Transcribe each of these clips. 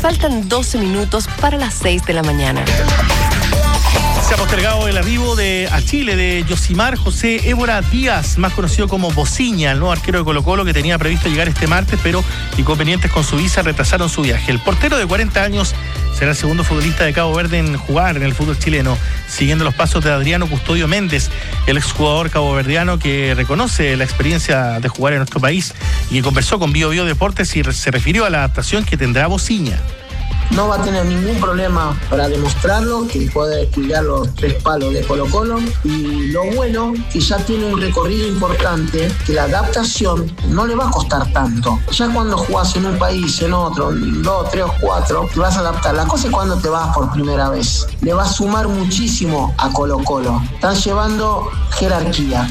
Faltan 12 minutos para las 6 de la mañana. Se ha postergado el arribo a Chile de Yosimar José Évora Díaz, más conocido como Bociña, el nuevo arquero de Colo-Colo que tenía previsto llegar este martes, pero inconvenientes con su visa retrasaron su viaje. El portero de 40 años será el segundo futbolista de Cabo Verde en jugar en el fútbol chileno, siguiendo los pasos de Adriano Custodio Méndez, el exjugador caboverdiano que reconoce la experiencia de jugar en nuestro país y que conversó con Bio Deportes y se refirió a la adaptación que tendrá Bociña. No va a tener ningún problema para demostrarlo, que puede cuidar los 3 palos de Colo-Colo. Y lo bueno, que ya tiene un recorrido importante, que la adaptación no le va a costar tanto. Ya cuando jugás en un país, en otro, 2, 3 o 4, te vas a adaptar. La cosa es cuando te vas por primera vez. Le va a sumar muchísimo a Colo-Colo. Están llevando jerarquía.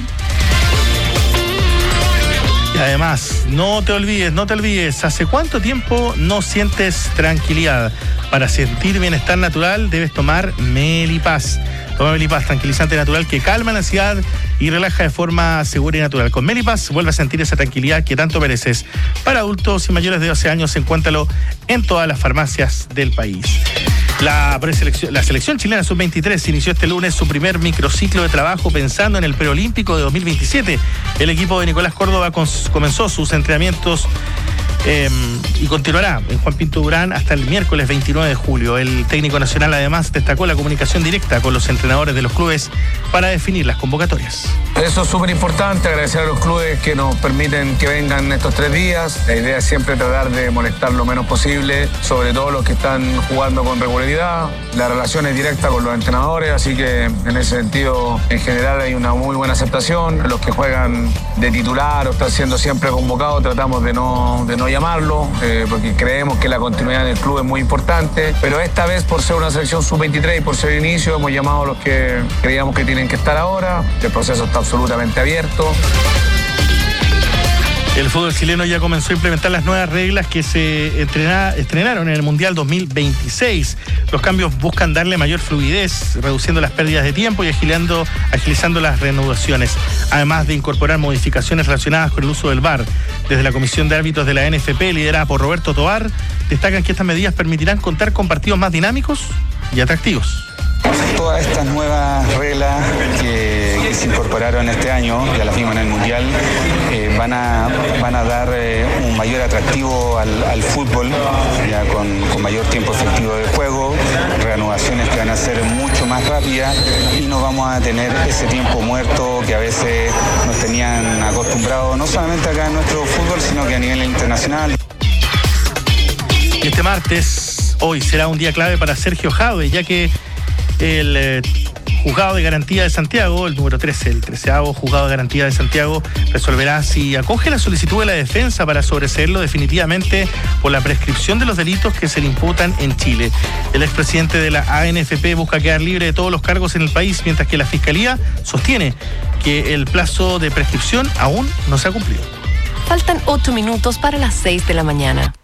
Y además, no te olvides, ¿hace cuánto tiempo no sientes tranquilidad? Para sentir bienestar natural debes tomar Melipaz. Toma Melipaz, tranquilizante natural que calma la ansiedad y relaja de forma segura y natural. Con Melipaz vuelve a sentir esa tranquilidad que tanto mereces. Para adultos y mayores de 12 años, encuéntralo en todas las farmacias del país. La selección chilena sub-23 inició este lunes su primer microciclo de trabajo pensando en el preolímpico de 2027. El equipo de Nicolás Córdoba comenzó sus entrenamientos y continuará en Juan Pinto Durán hasta el miércoles 29 de julio. El técnico nacional además destacó la comunicación directa con los entrenadores de los clubes para definir las convocatorias. Eso es súper importante, agradecer a los clubes que nos permiten que vengan estos 3 días. La idea es siempre tratar de molestar lo menos posible, sobre todo los que están jugando con regularidad. La relación es directa con los entrenadores, así que en ese sentido, en general hay una muy buena aceptación. Los que juegan de titular o están siendo siempre convocados, tratamos de no llamarlo, porque creemos que la continuidad del club es muy importante, pero esta vez por ser una selección sub-23 y por ser inicio hemos llamado a los que creíamos que tienen que estar ahora. El proceso está absolutamente abierto. El fútbol chileno ya comenzó a implementar las nuevas reglas que se estrenaron en el Mundial 2026. Los cambios buscan darle mayor fluidez, reduciendo las pérdidas de tiempo y agilizando las reanudaciones, además de incorporar modificaciones relacionadas con el uso del VAR. Desde la Comisión de Árbitros de la NFP, liderada por Roberto Tovar, destacan que estas medidas permitirán contar con partidos más dinámicos y atractivos. Todas estas nuevas reglas que se incorporaron este año, ya las vimos en el Mundial, van a dar un mayor atractivo al fútbol, ya con mayor tiempo efectivo de juego, reanudaciones que van a ser mucho más rápidas y no vamos a tener ese tiempo muerto que a veces nos tenían acostumbrados, no solamente acá en nuestro fútbol, sino que a nivel internacional. Y este martes, hoy, será un día clave para Sergio Jadwe, ya que el Juzgado de Garantía de Santiago, el número 13, el 13º Juzgado de Garantía de Santiago, resolverá si acoge la solicitud de la defensa para sobreseerlo definitivamente por la prescripción de los delitos que se le imputan en Chile. El expresidente de la ANFP busca quedar libre de todos los cargos en el país, mientras que la Fiscalía sostiene que el plazo de prescripción aún no se ha cumplido. Faltan 8 minutos para las 6 de la mañana.